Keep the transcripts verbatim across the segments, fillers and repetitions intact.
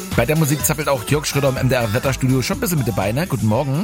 Bei der Musik zappelt auch Jörg Schröder im M D R-Wetterstudio schon ein bisschen mit dabei, ne? Guten Morgen.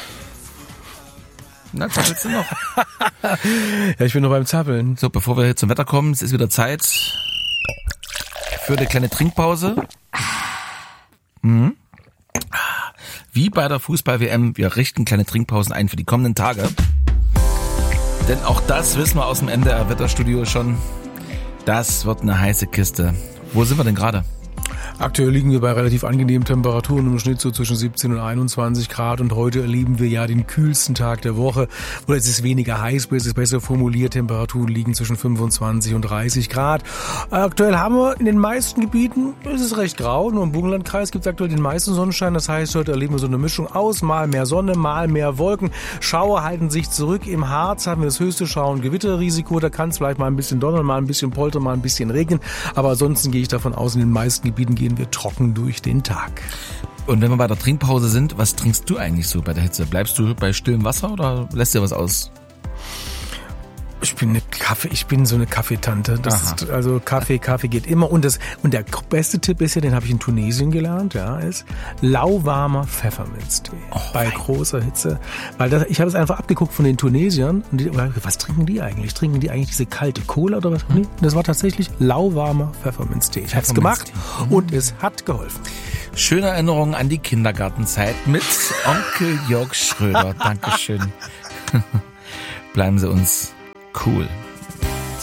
Na, zappelst du noch? Ja, ich bin noch beim Zappeln. So, bevor wir zum Wetter kommen, es ist wieder Zeit für eine kleine Trinkpause. Mhm. Wie bei der Fußball-W M, wir richten kleine Trinkpausen ein für die kommenden Tage. Denn auch das wissen wir aus dem M D R-Wetterstudio schon. Das wird eine heiße Kiste. Wo sind wir denn gerade? Aktuell liegen wir bei relativ angenehmen Temperaturen im Schnitt so zwischen siebzehn und einundzwanzig Grad und heute erleben wir ja den kühlsten Tag der Woche. Oder es ist weniger heiß, es ist besser formuliert. Temperaturen liegen zwischen fünfundzwanzig und dreißig Grad. Aktuell haben wir in den meisten Gebieten, es ist recht grau, nur im Burgenlandkreis gibt es aktuell den meisten Sonnenschein. Das heißt, heute erleben wir so eine Mischung aus, mal mehr Sonne, mal mehr Wolken. Schauer halten sich zurück. Im Harz haben wir das höchste Schau- und Gewitterrisiko. Da kann es vielleicht mal ein bisschen donnern, mal ein bisschen poltern, mal ein bisschen regnen. Aber ansonsten gehe ich davon aus, in den meisten Gebieten gehen wir trocken durch den Tag. Und wenn wir bei der Trinkpause sind, was trinkst du eigentlich so bei der Hitze? Bleibst du bei stillem Wasser oder lässt dir was aus? Ich bin eine Kaffee, ich bin so eine Kaffeetante. Das ist, also Kaffee, Kaffee geht immer. Und das und der beste Tipp ist ja, den habe ich in Tunesien gelernt, ja, ist lauwarmer Pfefferminztee oh, bei nein. großer Hitze. Weil das, ich habe es einfach abgeguckt von den Tunesiern und die, was trinken die eigentlich? Trinken die eigentlich diese kalte Cola oder was? Nee, das war tatsächlich lauwarmer Pfefferminztee. Ich habe es gemacht und es hat geholfen. Schöne Erinnerungen an die Kindergartenzeit mit Onkel Jörg Schröder. Dankeschön. Bleiben Sie uns cool.